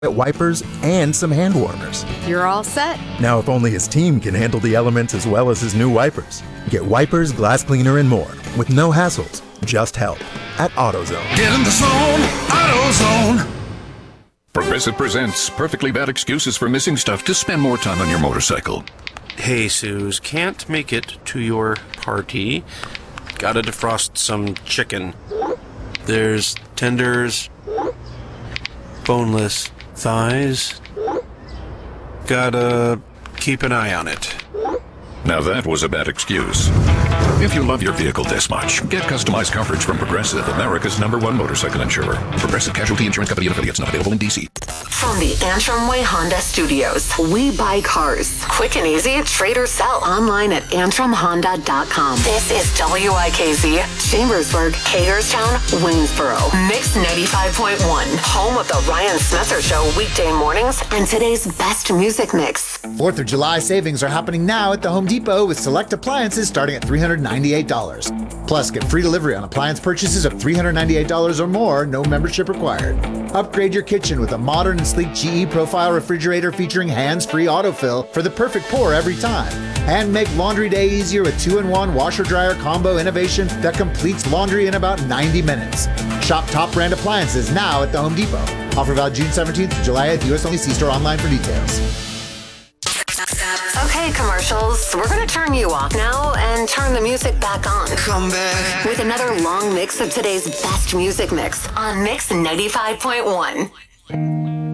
wipers, and some hand warmers. You're all set. Now, if only his team can handle the elements as well as his new wipers. Get wipers, glass cleaner, and more with no hassles, just help at AutoZone. Get in the zone, AutoZone. Progressive presents Perfectly Bad Excuses for Missing Stuff to Spend More Time on Your Motorcycle. Hey, Suze, can't make it to your party. Gotta defrost some chicken. There's tenders, boneless thighs. Gotta keep an eye on it. Now that was a bad excuse. If you love your vehicle this much, get customized coverage from Progressive, America's #1 motorcycle insurer. Progressive Casualty Insurance Company and affiliates, not available in D.C. From the Antrim Way Honda Studios, we buy cars. Quick and easy, trade or sell. Online at antrimhonda.com. This is WIKZ, Chambersburg, Hagerstown, Waynesboro. Mix 95.1, home of the Ryan Smesser Show weekday mornings and today's best music mix. 4th of July savings are happening now at the Home Depot with select appliances starting at $398. Plus, get free delivery on appliance purchases of $398 or more, no membership required. Upgrade your kitchen with a modern and sleek GE Profile refrigerator featuring hands-free autofill for the perfect pour every time. And make laundry day easier with 2-in-1 washer-dryer combo innovation that completes laundry in about 90 minutes. Shop top brand appliances now at the Home Depot. Offer valid June 17th to July 8th. U.S. only. See store online for details. Okay, commercials, we're going to turn you off now and turn the music back on. Come back. With another long mix of today's best music mix on Mix 95.1.